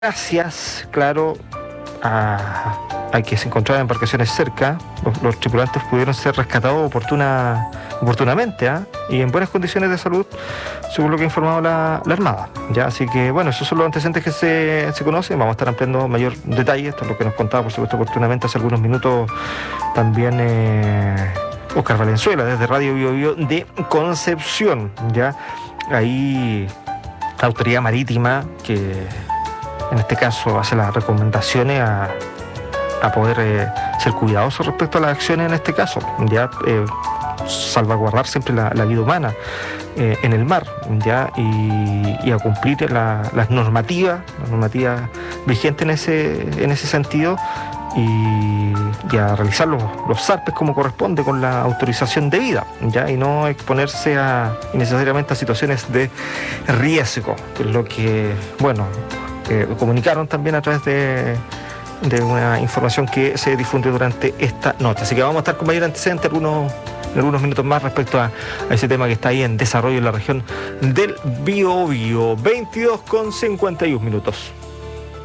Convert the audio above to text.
Gracias, claro, a que se encontraban embarcaciones cerca, los tripulantes pudieron ser rescatados oportunamente, y en buenas condiciones de salud, según lo que ha informado la Armada. ¿Ya? Así que, bueno, esos son los antecedentes que se conocen. Vamos a estar ampliando mayor detalle. Esto es lo que nos contaba, por supuesto, oportunamente hace algunos minutos también Oscar Valenzuela, desde Radio Bio Bio de Concepción. ¿Ya? Ahí la Autoridad Marítima, que en este caso hace las recomendaciones a poder ser cuidadosos respecto a las acciones en este caso, ya salvaguardar siempre la vida humana en el mar, ya y a cumplir las normativas vigentes en ese sentido, y a realizar los zarpes como corresponde con la autorización debida, ya, y no exponerse innecesariamente a situaciones de riesgo, que es lo que, bueno, comunicaron también a través de una información que se difundió durante esta nota. Así que vamos a estar con mayor antecedente en algunos minutos más respecto a ese tema que está ahí en desarrollo en la región del Biobío. 22:51.